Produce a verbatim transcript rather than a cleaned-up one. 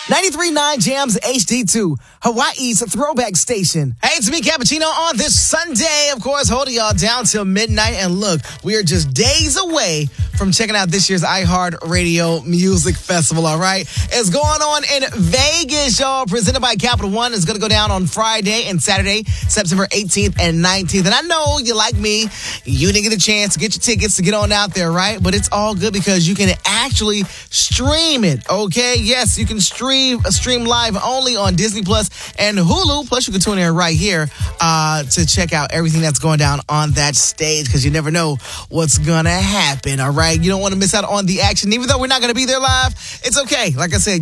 ninety-three point nine Jams H D two, Hawaii's throwback station. Hey, it's me, Cappuccino, on this Sunday, of course, holding y'all down till midnight. And look, we are just days away from checking out this year's iHeartRadio Music Festival, all right? It's going on in Vegas, y'all, presented by Capital One. It's going to go down on Friday and Saturday, September eighteenth and nineteenth. And I know you like me, you didn't get a chance to get your tickets to get on out there, right? But it's all good because you can actually stream it, okay? Yes, you can stream stream live only on Disney Plus and Hulu. Plus, you can tune in right here uh, to check out everything that's going down on that stage because you never know what's going to happen, all right? You don't want to miss out on the action. Even though we're not going to be there live, it's okay. Like I said,